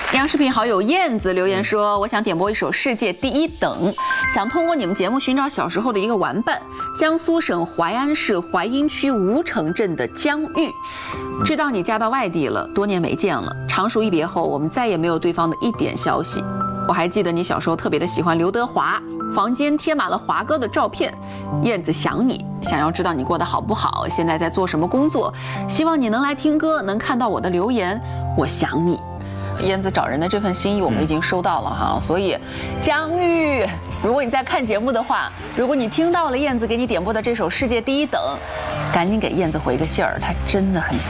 央视频好友燕子留言说：“我想点播一首《世界第一等》，想通过你们节目寻找小时候的一个玩伴，江苏省淮安市淮阴区吴城镇的江玉。知道你嫁到外地了，多年没见了，长暑一别后，我们再也没有对方的一点消息。我还记得你小时候特别的喜欢刘德华，房间贴满了华哥的照片。燕子想你，想要知道你过得好不好，现在在做什么工作，希望你能来听歌，能看到我的留言，我想你。”燕子找人的这份心意我们已经收到了哈，所以江玉，如果你在看节目的话，如果你听到了燕子给你点播的这首《世界第一等》，赶紧给燕子回个信儿，她真的很想